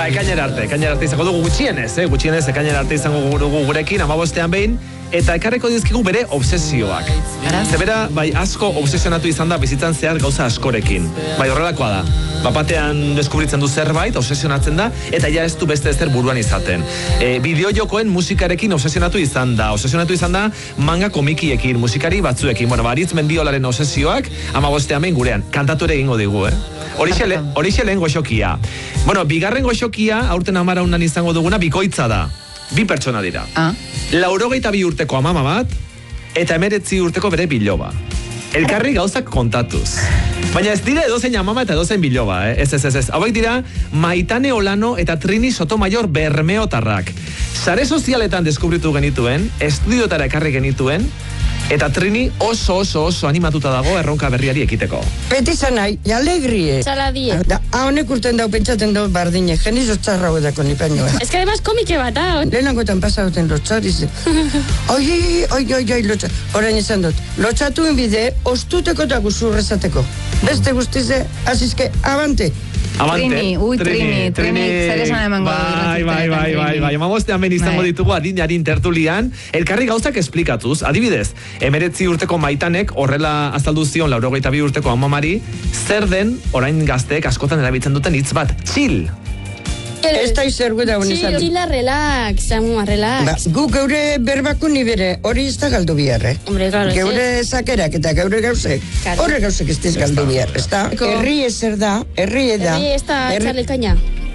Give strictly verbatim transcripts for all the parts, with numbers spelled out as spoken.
ekainera arte, ekainera arte izango dugu gutxienez, eh? Gutxienez ekainera arte izango dugu gurekin, hamabostean behin, eta ekarreko dizkigu bere obsesioak. Zebera, bai, asko obsesionatu izan da bizitzan zehar gauza askorekin. Bai, horrelakoa da. Bapatean deskubritzen du zerbait, obsesionatzen da, eta ja ez du beste ezer buruan izaten. E, bideojokoen musikarekin obsesionatu izan da. Obsesionatu izan da manga komikiekin, musikari batzuekin. Bueno, Aritz Mendiolaren obsesioak, hamabostean behin gurean. Kantatu ere egingo digu, eh? Horixe le, lehen goxokia. Bueno, bigarren goxokia, aurten amaraunan izango duguna, bikoitza da. Bi pertsona dira. Ah. Laurogeita bi urteko amama bat, eta emeretzi urteko bere biloba. Elkarri gauzak kontatuz. Baina ez dira edozein amama eta edozein biloba, eh? Ez, ez, ez, ez. Hauek dira Maitane Olano eta Trini Sotomayor bermeotarrak. Sare sozialetan deskubritu genituen, estudiotara ekarri genituen, eta Trini oso oso oso animatuta dago erronka berriari ekiteko. Beti zanai, alegrie. Saladie. Da, honek urten dau, pentsaten dau bardine, geniz otzarra godako nipainoa. Ez que además komike bat, ah? Lehenangoetan pasauten lotxariz. Oi, oi, oi, oi, lotxa. Horain izan dut, lotxatuen bide, ostuteko eta guzurrezateko. Beste guztize, azizke, abante. Abante. Trini, ui, Trini, Trini, zer esan emango. Bai, bai, bai, bai, bai. Hamabostean behin izango ditugu adin-adin tertulian, elkarri gauzak esplikatuz. Adibidez, emeretzi urteko Maitanek horrela azaldu zion laurogeita bi urteko amamari, zer den orain gazteek askotan erabiltzen duten hitz bat, chill. Ez da izer guda honi zan. Chila, relax, amua, relax. Ba, gu geure berbako nibere, hori ez da galdu biharre. Hombre, claro, geure zakerak eta geure gauzek, Claro. horre gauzek ez diz galdu biharre, ez da? Herri ezer da, herri eda. Herri ez da txarle kaina.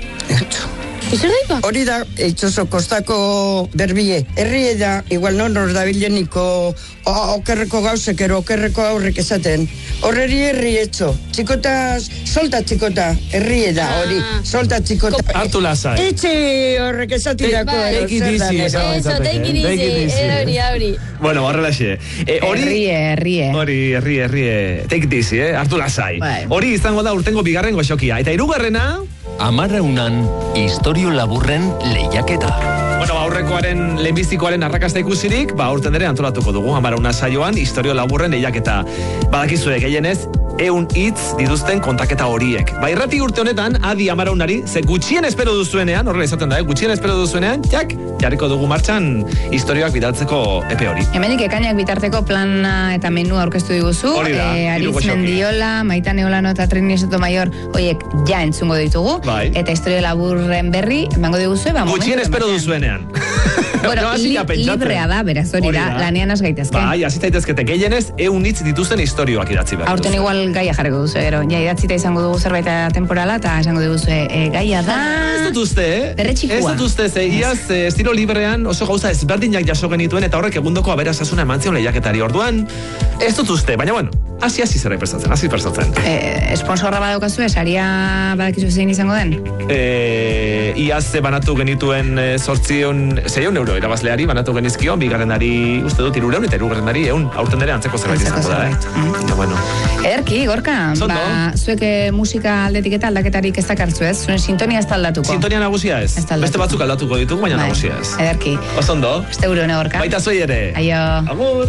Izer da ipa? Hori da, eitzoso kostako berbie. Herri eda, igual non hor da bileniko okerreko gauzek, ero okerreko aurrek esaten. Horreri herri etxo. Txikotaz, solta txikota, herri eda, hori. Solta txikota. Hartu lasai. Etxe horrek esatirako. Take it easy, esan Eso, take it easy, hori, hori. Bueno, horrelaxe. Eh, hori... Herrie, herrie. Hori, herrie, herrie. Take it easy, eh? Hartu lasai. Bai. Hori izango da urtengo bigarren goxokia. Eta hirugarrena... Amarreunan, istorio laburren lehiaketa. Bueno, aurrekoaren lehenbizikoaren arrakasta ikusirik, ba, aurten ere antolatuko dugu, Amarauna saioan, istorio laburren lehiaketa. Badakizue, gehienez, eun hitz dituzten kontaketa horiek. Ba, irrati urte honetan, adi Amaraunari, ze gutxien espero duzuenean, horrela izaten da, eh? Gutxien espero duzuenean, jak, jarriko dugu martxan istorioak bidaltzeko epe hori. Hemenik ekainak bitarteko plana eta menua aurkeztu diguzu. Hori da, eh, hiru Aritz goxoki. Mendiola, Maitane Olano eta Trini Sotomayor, hoiek ja entzungo ditugu. Bai. Eta istorio laburren berri, emango diguzu, ba, Gutxien momentu espero ematen. duzuenean. Bueno, No, hasi li, ja pentsatzen. librea da, beraz, hori Hori da, da. lanean az gaitezke. Bai, hasi zaitezkete, gehienez, eun hitz dituzten istorioak idatzi behar. Aurten igual gaia jarriko duzu, gero. Ja, idatzita izango dugu zerbait temporala, eta esango dugu e, gaia da... Ez dut uste, eh? Berretxikua. Ez dut uste, ze iaz, eh, estilo librean oso gauza ezberdinak jaso genituen, eta horrek egundoko aberasasuna eman zion lehiaketari. Orduan, ez dut uste, baina bueno, hasi hasi zerra prestatzen, hasi prestatzen. E, esponsorra badaukazue, saria badakizu zein izango den? E, iaz eh, banatu genituen e, sortzion, zeion euro irabazleari, banatu genizkion, bigarrenari, uste dut, irureun, eta irugarrenari, eun, aurten ere antzeko zerbait Antzeko izango da, zerbait. eh? Eta bueno. Ederki, Gorka, Zondo. ba, zuek eh, musika aldetik eta aldaketarik ez dakartzu ez? Zuen sintonia ez da aldatuko. Sintonia nagusia ez. Ez da aldatuko. Beste batzuk aldatuko ditugu, baina Bai, nagusia ez. Ederki. Osondo. Este euro, ne, Gorka? Baita zoi ere. Aio. Agur.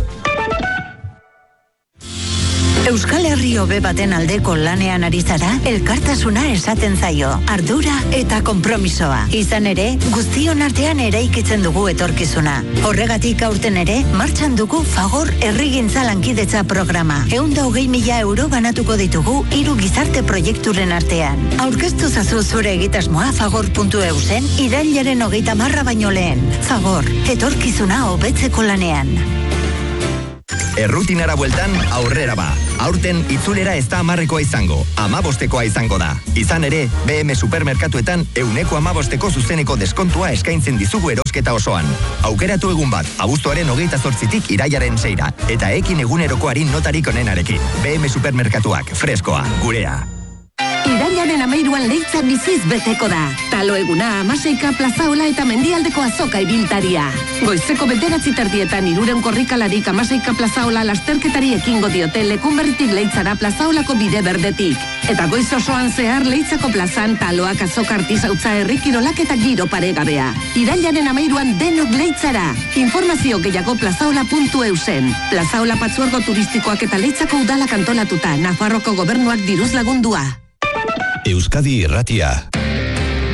Euskal Herri hobe baten aldeko lanean ari zara, elkartasuna esaten zaio, ardura eta konpromisoa. Izan ere, guztion artean eraikitzen dugu etorkizuna. Horregatik aurten ere, martxan dugu Fagor Herrigintza Lankidetza programa. Ehunda hogei mila euro banatuko ditugu hiru gizarte proiekturen artean. Aurkeztu zazu zure egitasmoa fagor puntu eu zen irailaren hogeita marra baino lehen. Fagor, etorkizuna hobetzeko lanean. Errutinara bueltan aurrera ba. Aurten itzulera ez da amarrekoa izango, amabostekoa izango da. Izan ere, B M Supermerkatuetan euneko amabosteko zuzeneko deskontua eskaintzen dizugu erosketa osoan. Aukeratu egun bat, abuztuaren hogeita zortzitik iraiaren seira, eta ekin egunerokoari notarik onenarekin. B M Supermerkatuak, freskoa, gurea. Irailaren amairuan leitza biziz beteko da. Talo eguna, Amaseika, Plazaola eta Mendialdeko azoka ibiltaria. Goizeko bederatzi terdietan iruren korrikalarik Amaseika Plazaola lasterketari ekingo diote Lekunberritik Leitzara Plazaolako bide berdetik. Eta goiz osoan zehar Leitzako plazan taloak azoka artizautza herrikirolak eta giro paregabea. Irailaren amairuan denok Leitzara. Informazio gehiago plazaola puntu eu zen. Plazaola patzuergo turistikoak eta Leitzako udalak antolatuta, Nafarroko gobernuak diruz lagundua. Euskadi Irratia.